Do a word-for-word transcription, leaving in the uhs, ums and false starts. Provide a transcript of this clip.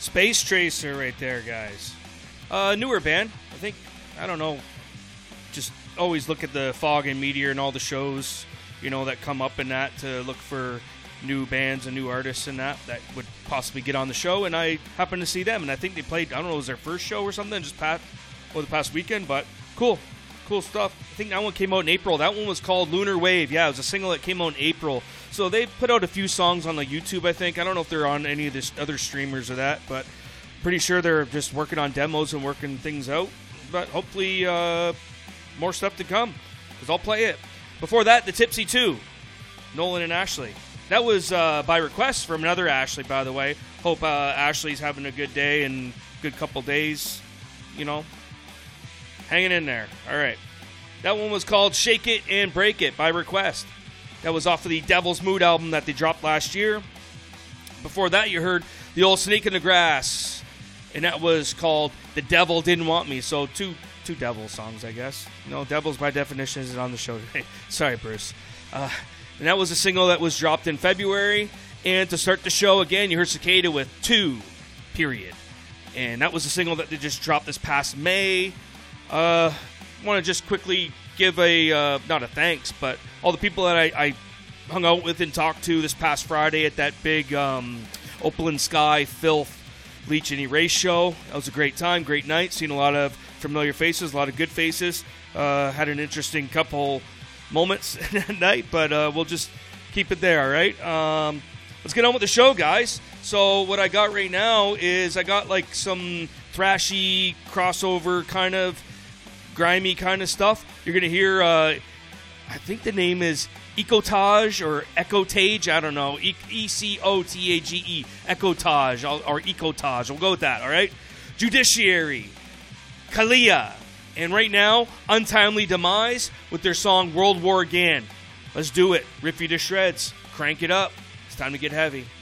Space Tracer right there, guys. Uh, newer band. I think, I don't know, just always look at the Fog and Meteor and all the shows, you know, that come up in that to look for new bands and new artists and that that would possibly get on the show, and I happened to see them, and I think they played, I don't know, it was their first show or something, just past, or the past weekend, but cool. Cool stuff. I think that one came out in April. That one was called Lunar Wave. Yeah, it was a single that came out in April. So they put out a few songs on the YouTube, I think. I don't know if they're on any of the other streamers or that, but pretty sure they're just working on demos and working things out. But hopefully uh, more stuff to come, because I'll play it. Before that, The Tipsy two, Nolan and Ashley. That was uh, by request from another Ashley, by the way. Hope uh, Ashley's having a good day and good couple days, you know. Hanging in there. All right. That one was called Shake It and Break It by request. That was off of the Devil's Mood album that they dropped last year. Before that, you heard the old Snake in the Grass, and that was called The Devil Didn't Want Me. So two two Devil songs, I guess. You know, Devils by definition isn't on the show today. Sorry, Bruce. Uh, and that was a single that was dropped in February. And to start the show again, you heard Cicada with Two, period. And that was a single that they just dropped this past May. Uh, want to just quickly give a, uh, not a thanks, but all the people that I, I hung out with and talked to this past Friday at that big um, Opal and Sky Filth Leech and Erase show. That was a great time, great night. Seen a lot of familiar faces, a lot of good faces. Uh, had an interesting couple moments that night, but uh, we'll just keep it there, all right? Um, let's get on with the show, guys. So what I got right now is I got like some thrashy, crossover kind of grimy kind of stuff. You're going to hear, uh, I think the name is Ecotage or Ecotage. I don't know. E C O T A G E. Ecotage or Ecotage. We'll go with that, all right? Judiciary, Kalia, and right now, Untimely Demise with their song World War Again. Let's do it. Rip you to shreds. Crank it up. It's time to get heavy.